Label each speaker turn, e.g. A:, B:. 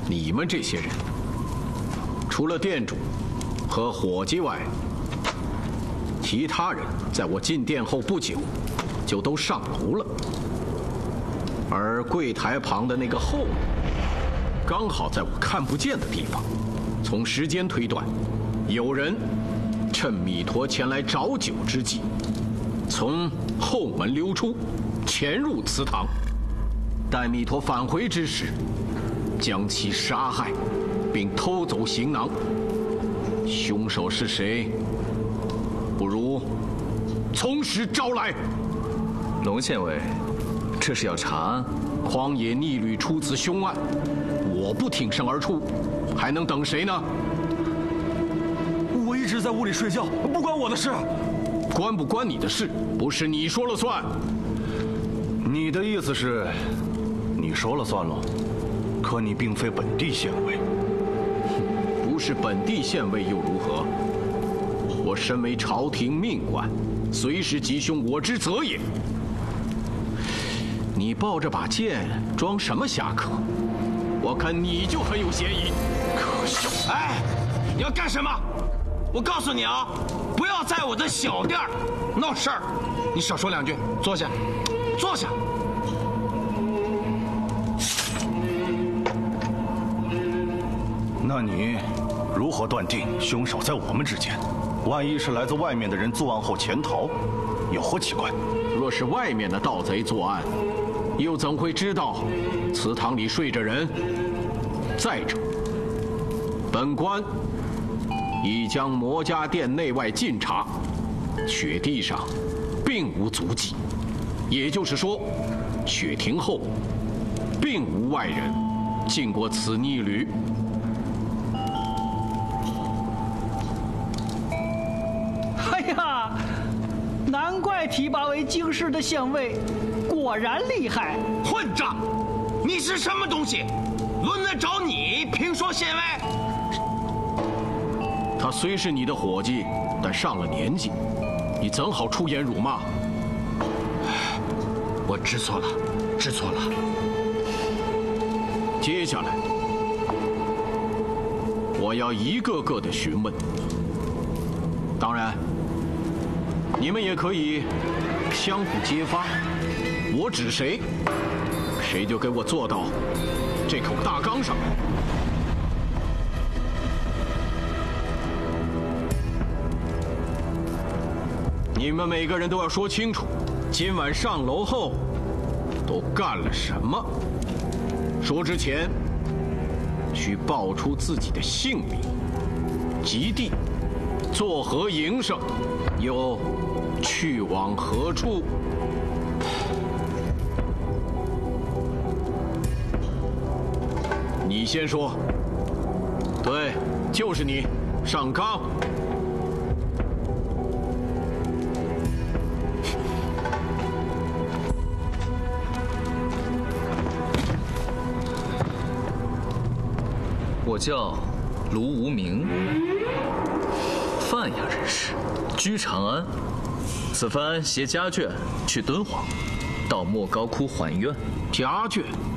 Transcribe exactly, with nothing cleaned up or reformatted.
A: 你们这些人，除了店主和伙计外，其他人在我进店后不久，就都上楼了。而柜台旁的那个后门，刚好在我看不见的地方。从时间推断，有人趁米陀前来找酒之际，从后门溜出，潜入祠堂。待米陀返回之时，将其杀害，并偷走行囊。凶手是谁？不如从实招来。
B: 龙县尉，这是要查案？
A: 荒野逆旅出此凶案，我不挺身而出，还能等谁呢？
C: 我一直在屋里睡觉，不关我的事。
A: 关不关你的事，不是你说了算。
C: 你的意思是，你说了算喽？可你并非本地县尉。
A: 不是本地县尉又如何？我身为朝廷命官，随时吉凶我之责也。你抱着把剑装什么侠客？我看你就很有嫌疑。
D: 可笑！哎，你要干什么？我告诉你啊，不要在我的小店闹事儿。你少说两句，坐下，坐下。
C: 那你如何断定凶手在我们之间？万一是来自外面的人作案后潜逃，有何奇怪？
A: 若是外面的盗贼作案，又怎会知道祠堂里睡着人？再者，本官已将魔家店内外尽查，雪地上并无足迹，也就是说，雪停后并无外人进过此逆旅。
E: 哎呀，难怪提拔为京师的县尉，果然厉害！
D: 混账！你是什么东西？轮得着你评说县尉？
A: 他虽是你的伙计，但上了年纪，你怎好出言辱骂？
D: 我知错了，知错了。
A: 接下来，我要一个个的询问。当然，你们也可以相互揭发，我指谁，谁就给我坐到这口大缸上来。你们每个人都要说清楚，今晚上楼后都干了什么。说之前，需报出自己的姓名、籍地、作何营生，又去往何处。你先说。对，就是你，上纲。
B: 我叫卢无名，范阳人士，居长安。此番携家眷去敦煌，到莫高窟还愿。
A: 家眷，